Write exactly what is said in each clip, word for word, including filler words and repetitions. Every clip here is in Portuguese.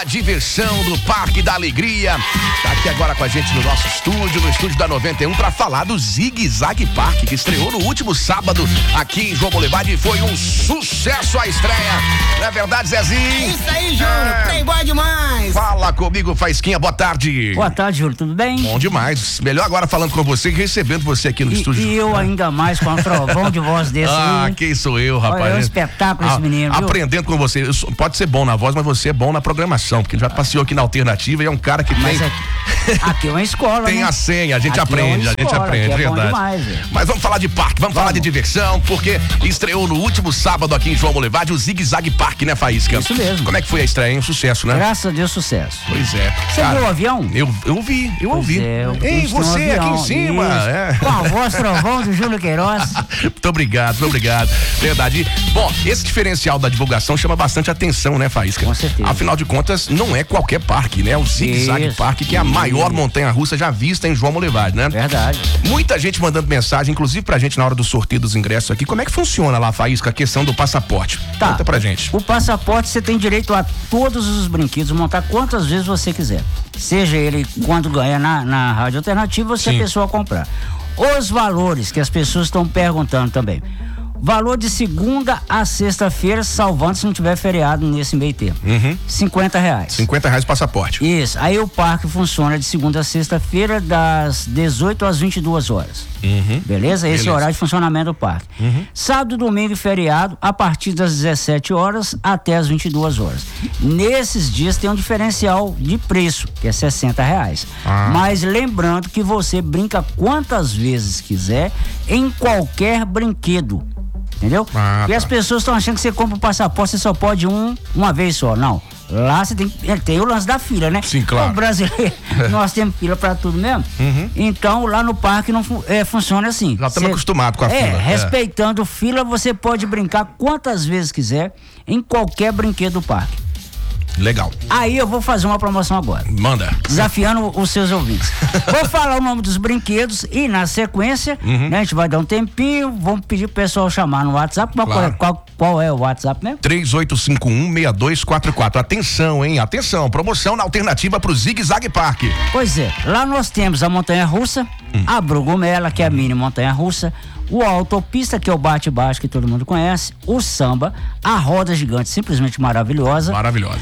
da diversão, do Parque da Alegria. Tá aqui agora com a gente no nosso estúdio, no estúdio da noventa e um, pra falar do Zig Zag Park, que estreou no último sábado aqui em João Molevade e foi um sucesso a estreia. Não é verdade, Zezinho? É isso aí, Júlio. É. Playboy demais. Fala comigo, Faísquinha. Boa tarde. Boa tarde, Júlio. Tudo bem? Bom demais. Melhor agora falando com você que recebendo você aqui no e, estúdio. E eu ainda mais com um trovão de voz desse Ah, aí. quem sou eu, rapaz? Olha, é um espetáculo esse ah, menino, viu? Aprendendo com você. Eu sou, pode ser bom na voz, mas você é bom na programação, porque ele já passeou aqui na Alternativa e é um cara que mas tem... Aqui, aqui é uma escola, Tem né? a senha, a gente aqui aprende, é a gente escola, aprende, aqui é verdade. Bom demais, mas vamos falar de parque, vamos, vamos falar de diversão, porque estreou no último sábado aqui em João Molevade o Zig Zag Park, né, Faísca? Isso mesmo. Como é que foi a estreia, hein? Um sucesso, né? Graças a Deus, sucesso. Pois é. Você viu o avião? Eu, eu vi, eu Pois ouvi. É, eu Ei, você um aqui em cima. É. Com a voz trovão do Júlio Queiroz. Muito obrigado, muito obrigado. Verdade. Bom, esse diferencial da divulgação chama bastante atenção, né, Faísca? Com certeza. Afinal de contas, não é qualquer parque, né? O Zig Zag Park, que é a maior montanha-russa já vista em João Molevade, né? Verdade. Muita gente mandando mensagem, inclusive pra gente na hora do sorteio dos ingressos aqui. Como é que funciona lá, Faísca, a questão do passaporte? Tá. Conta pra gente. O passaporte, você tem direito a todos os brinquedos, montar quantas vezes você quiser. Seja ele quando ganha na, na Rádio Alternativa, ou se a pessoa comprar. Os valores que as pessoas estão perguntando também. Valor de segunda a sexta-feira, salvando se não tiver feriado nesse meio tempo. Uhum. cinquenta reais. cinquenta reais o passaporte. Isso. Aí o parque funciona de segunda a sexta-feira, das dezoito às vinte e duas horas. Uhum. Beleza? Esse Beleza. é o horário de funcionamento do parque. Uhum. Sábado, domingo e feriado, a partir das dezessete horas até as vinte e duas horas. Nesses dias tem um diferencial de preço, que é sessenta reais. Ah. Mas lembrando que você brinca quantas vezes quiser em qualquer brinquedo. Entendeu? Ah, Porque tá. as pessoas estão achando que você compra o passaporte, você só pode um, uma vez só. Não. Lá você tem, tem o lance da fila, né? Sim, claro. O brasileiro, nós temos fila pra tudo mesmo. Uhum. Então, lá no parque não é, funciona assim. Já estamos acostumados com a é, fila. É, respeitando fila, você pode brincar quantas vezes quiser em qualquer brinquedo do parque. Legal. Aí eu vou fazer uma promoção agora. Manda. Desafiando os seus ouvintes. Vou falar o nome dos brinquedos e na sequência, Uhum. né, a gente vai dar um tempinho, vamos pedir pro pessoal chamar no WhatsApp. Mas Claro. qual, qual, qual é o WhatsApp mesmo? três oito cinco um, seis dois quatro quatro. Atenção, hein? Atenção. Promoção na Alternativa pro Zig Zag Park. Pois é, lá nós temos a montanha-russa, Hum. a Brugomela, que é a mini montanha-russa, o autopista, que é o bate-baixo, que todo mundo conhece, o samba, a roda gigante, simplesmente maravilhosa. Maravilhosa.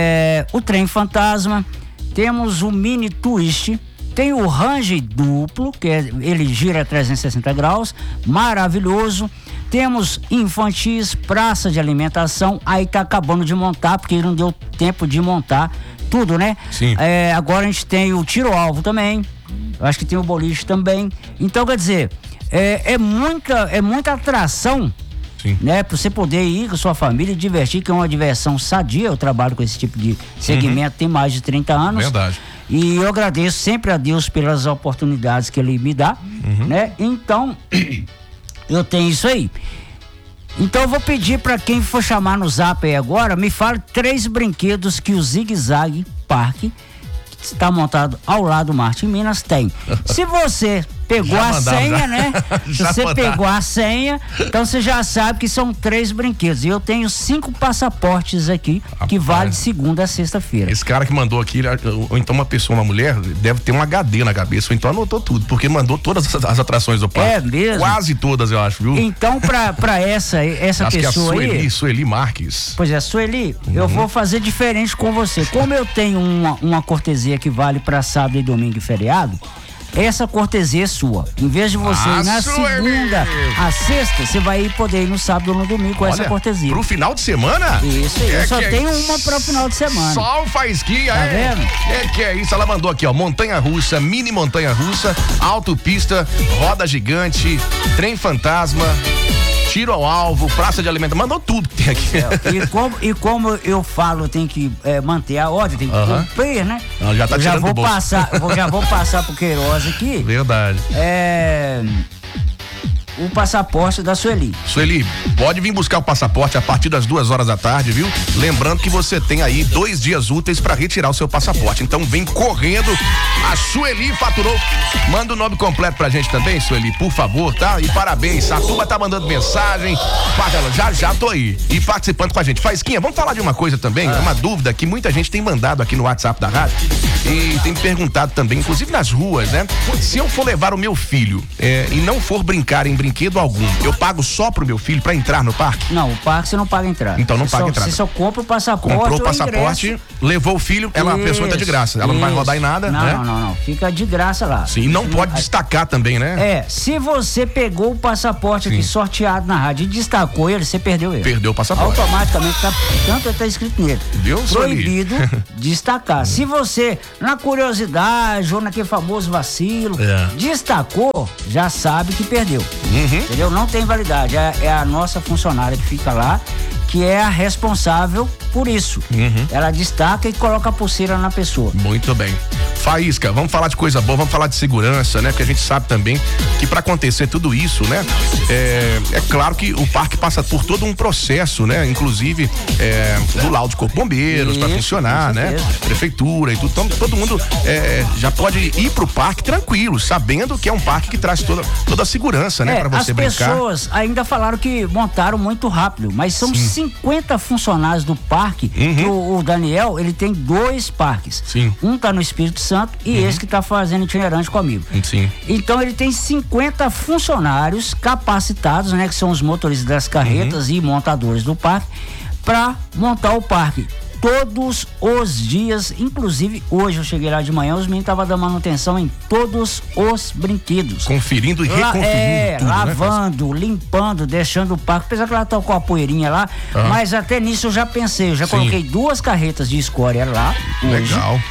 É, o trem fantasma, temos o mini twist, tem o range duplo, que é, ele gira trezentos e sessenta graus, maravilhoso. Temos infantis, praça de alimentação, aí tá acabando de montar, porque não deu tempo de montar tudo, né? Sim. É, agora a gente tem o tiro-alvo também, eu acho que tem o boliche também. Então, quer dizer, é, é, muita, é muita atração, Sim. né? Pra você poder ir com sua família e divertir, que é uma diversão sadia. Eu trabalho com esse tipo de segmento tem mais de trinta anos. Verdade. E eu agradeço sempre a Deus pelas oportunidades que Ele me dá, né? Então, eu tenho isso aí. Então eu vou pedir para quem for chamar no Zap aí agora, me fale três brinquedos que o Zig Zag Park, que está montado ao lado do Martin Minas, tem. Se você pegou Já a mandava, senha, já. né? Se Já você mandava. pegou a senha, então você já sabe que são três brinquedos. E eu tenho cinco passaportes aqui, que Rapaz. vale de segunda a sexta-feira. Esse cara que mandou aqui, ou então uma pessoa, uma mulher, deve ter um H D na cabeça, ou então anotou tudo, porque mandou todas as, as atrações do parque. É mesmo? Quase todas, eu acho, viu? Então, pra, pra essa, essa acho pessoa que é a Sueli, aí. Sueli Marques. Pois é, Sueli, eu vou fazer diferente com você. Como eu tenho uma, uma cortesia que vale pra sábado e domingo e feriado, essa cortesia é sua. Em vez de você Ah, ir na Sueli! segunda a sexta, você vai ir poder ir no sábado ou no domingo com essa Olha, cortesia. Pro final de semana? Isso aí, É eu só que é tenho isso. uma para o final de semana. Só o Faísquinha, Tá é. vendo? É que é isso, ela mandou aqui, ó, montanha-russa, mini montanha-russa, autopista, roda gigante, trem fantasma, tiro ao alvo, praça de alimentação, mandou tudo que tem aqui. E como, e como eu falo, tem que é, manter a ordem, tem que Aham. cumprir, né? Não, já tá eu já tirando vou do bolso. passar, eu vou- já vou passar pro Queiroz aqui. Verdade. É, o passaporte da Sueli. Sueli, pode vir buscar o passaporte a partir das duas horas da tarde, viu? Lembrando que você tem aí dois dias úteis para retirar o seu passaporte. Então vem correndo. A Sueli faturou. Manda o nome completo pra gente também, Sueli, por favor, tá? E parabéns. A turma tá mandando mensagem. Já já tô aí. E participando com a gente. Faísquinha, vamos falar de uma coisa também, ah. uma dúvida que muita gente tem mandado aqui no WhatsApp da rádio e tem perguntado também, inclusive nas ruas, né? Se eu for levar o meu filho é, e não for brincar em brinquedo algum, eu pago só pro meu filho pra entrar no parque? Não, o parque você não paga entrada. Então não você paga só, entrada. Você só compra o passaporte. Comprou o passaporte, ingresso. Levou o filho, ela, isso, a pessoa tá de graça. Ela isso. não vai rodar em nada, não, né? Não, não, não. Fica de graça lá. Sim, e não você pode não... destacar também, né? É, se você pegou o passaporte Sim. aqui sorteado na rádio e destacou ele, você perdeu ele. Perdeu o passaporte. Automaticamente, tá, tanto tá escrito nele. Viu, proibido destacar. Se você, na curiosidade ou naquele famoso vacilo, é. destacou, já sabe que perdeu. Uhum. Entendeu? Não tem validade. É, é a nossa funcionária que fica lá, que é a responsável por isso. Uhum. Ela destaca e coloca a pulseira na pessoa. Muito bem. Faísca, vamos falar de coisa boa, vamos falar de segurança, né? Porque a gente sabe também que para acontecer tudo isso, né? É, é claro que o parque passa por todo um processo, né? Inclusive é, do laudo de corpo de bombeiros para funcionar, né? Prefeitura e tudo. Então todo mundo é, já pode ir pro parque tranquilo, sabendo que é um parque que traz toda, toda a segurança, né? É, para você as brincar. As pessoas ainda falaram que montaram muito rápido, mas são Sim. cinquenta funcionários do parque. Uhum. Que o, o Daniel, ele tem dois parques. Sim. Um tá no Espírito Santo e uhum. esse que tá fazendo itinerante comigo. Sim. Então ele tem cinquenta funcionários capacitados, né? Que são os motoristas das carretas uhum. e montadores do parque, para montar o parque. Todos os dias, inclusive hoje eu cheguei lá de manhã, os meninos estavam dando manutenção em todos os brinquedos. Conferindo e lá, reconferindo é, tudo, lavando, né? limpando, deixando o parque, apesar que ela tá com a poeirinha lá, uhum. mas até nisso eu já pensei, eu já Sim. coloquei duas carretas de escória lá. Legal. Hoje,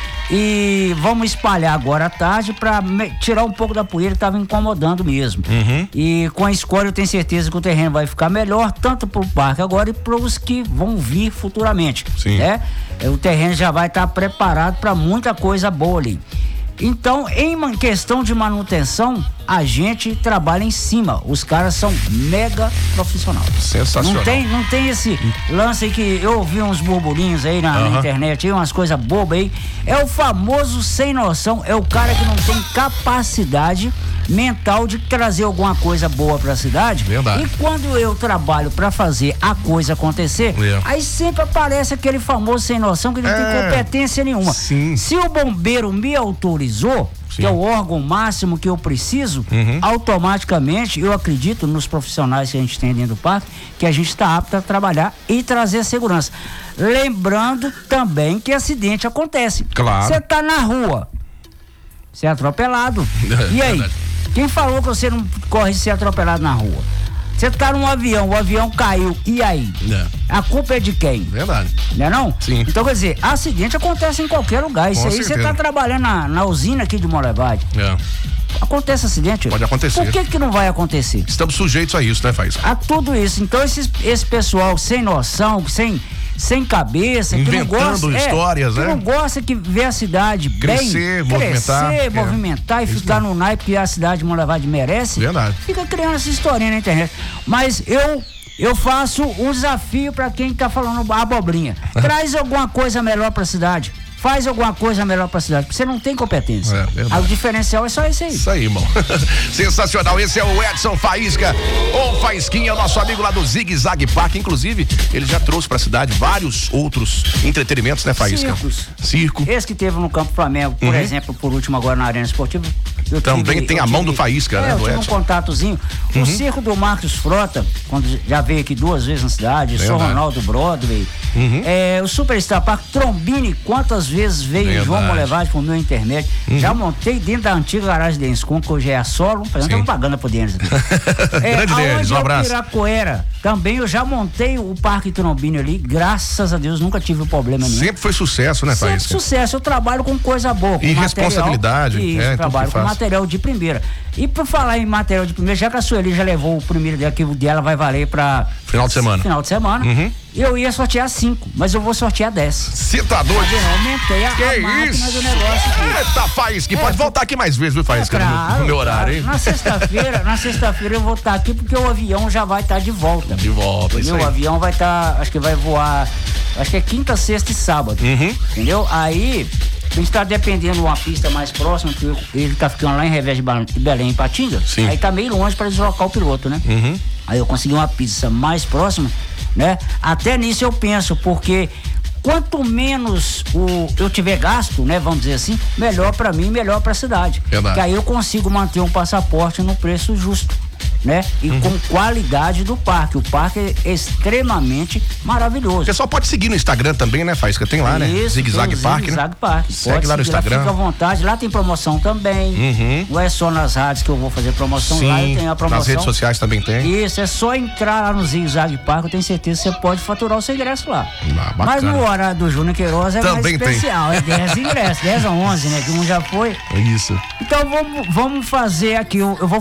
e vamos espalhar agora à tarde para tirar um pouco da poeira que estava incomodando mesmo. Uhum. E com a escória eu tenho certeza que o terreno vai ficar melhor, tanto para o parque agora e para os que vão vir futuramente. Sim. Né? O terreno já vai estar tá preparado para muita coisa boa ali. Então, em questão de manutenção, a gente trabalha em cima. Os caras são mega profissionais. Sensacional. Não tem, não tem esse lance aí que eu ouvi uns burburinhos aí na, uhum. na internet, aí, umas coisas bobas aí. É o famoso sem noção, é o cara que não tem capacidade mental de trazer alguma coisa boa pra cidade. Verdade. E quando eu trabalho pra fazer a coisa acontecer, é. aí sempre aparece aquele famoso sem noção que não é. tem competência nenhuma. Sim. Se o bombeiro me autorizou, Sim. que é o órgão máximo que eu preciso, uhum. automaticamente eu acredito nos profissionais que a gente tem dentro do parque, que a gente está apto a trabalhar e trazer segurança. Lembrando também que acidente acontece. Claro. Você tá na rua, você é atropelado. E aí? Quem falou que você não corre de ser atropelado na rua? Você tá num avião, o avião caiu, e aí? É. A culpa é de quem? Verdade. Não é não? Sim. Então, quer dizer, acidente acontece em qualquer lugar. Isso Com aí, certeza. você tá trabalhando na, na usina aqui de Molevade. É. Acontece acidente? Pode acontecer. Por que que não vai acontecer? Estamos sujeitos a isso, né, Faísca? A tudo isso. Então, esses, esse pessoal sem noção, sem... sem cabeça, inventando que não gosta, histórias, é, né? que não gosta que vê a cidade crescer, bem, movimentar, crescer, é. movimentar e Isso ficar mesmo. no naipe que a cidade de Molevade merece. Verdade. Fica criando essa historinha na internet. Mas eu eu faço um desafio para quem tá falando abobrinha. Traz alguma coisa melhor para a cidade. Faz alguma coisa melhor pra cidade, porque você não tem competência. É, verdade. O diferencial é só esse aí. Isso aí, irmão. Sensacional. Esse é o Edson Faísca, ou Faísquinha, o nosso amigo lá do Zig Zag Park. Inclusive, ele já trouxe pra cidade vários outros entretenimentos, né, Faísca? Circos. Circo. Esse que teve no Campo Flamengo, por Uhum. exemplo, por último agora na Arena Esportiva. Eu Também tive, tem eu a mão tive, do Faísca, é, né, eu do tive um Edson. contatozinho. Uhum. O circo do Marcos Frota, quando já veio aqui duas vezes na cidade, São Verdade. Ronaldo Broadway. Uhum. É, o Superstar Park, Trombini, quantas vezes veio Verdade. João Molevade pro meu intermédio. Uhum. Já montei dentro da antiga garagem Denis Com, que hoje é a Solo, fazendo Sim. propaganda pro Denis aqui. Grande Denis, um abraço. Piracoera, também eu já montei o Parque Trombini ali, graças a Deus, nunca tive problema nenhum. Sempre foi sucesso, né, Sempre Faísca? sucesso, eu trabalho com coisa boa, com E material, responsabilidade, Isso, é, eu trabalho tudo que com faz. material de primeira. E por falar em material de primeiro, já que a Sueli já levou o primeiro dela, que o dela vai valer pra... Final de semana. Final de semana. Uhum. Eu ia sortear cinco, mas eu vou sortear dez. Você tá doido? Eu aumentei a, Que a máquina isso? do negócio aqui. Eita, Faísca, É, pode voltar aqui mais vezes, viu, Faísca? É, claro, no, no meu horário, hein? claro. Na sexta-feira, na sexta-feira eu vou estar aqui porque o avião já vai estar de volta. De volta, isso Entendeu? aí. O avião vai estar, acho que vai voar, acho que é quinta, sexta e sábado. Uhum. Entendeu? Aí, a gente tá dependendo de uma pista mais próxima, porque ele tá ficando lá em Revés de Ba- de Belém, em Patinga. Sim. Aí tá meio longe para deslocar o piloto, né? Uhum. Aí eu consegui uma pista mais próxima, né? Até nisso eu penso, porque quanto menos o, eu tiver gasto, né? Vamos dizer assim, melhor para mim, melhor para a cidade. Verdade. Que aí eu consigo manter um passaporte no preço justo, né? E Uhum. com qualidade do parque. O parque é extremamente maravilhoso. O pessoal pode seguir no Instagram também, né, Faísca? Tem lá, né? Isso, Zig Zag tem o Park, Zig né? Zag Park. Segue Pode lá no seguir, Instagram. Fica à vontade. Lá tem promoção também. Uhum. Não é só nas rádios que eu vou fazer promoção. Sim, Lá eu tenho a promoção. nas redes sociais também tem. Isso, é só entrar lá no Zig Zag Park. Eu tenho certeza que você pode faturar o seu ingresso lá. Ah, bacana. Mas no horário do Júnior Queiroz é Também mais tem. especial. É dez ingressos, dez a onze, né? Que um já foi. Isso. Então vamos, vamos fazer aqui. Eu, eu vou